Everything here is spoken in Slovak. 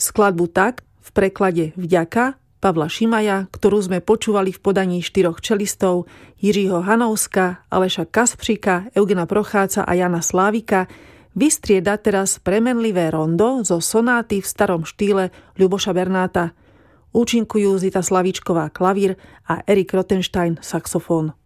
Skladbu Tak v preklade Vďaka Pavla Šimaja, ktorú sme počúvali v podaní 4 čelistov Jiřího Hanovska, Aleša Kaspříka, Eugena Procháca a Jana Slávika, vystrieda teraz premenlivé rondo zo sonáty v starom štýle Ľuboša Bernáta. Účinkujú Zita Slavíčková klavír a Erik Rothenstein saxofón.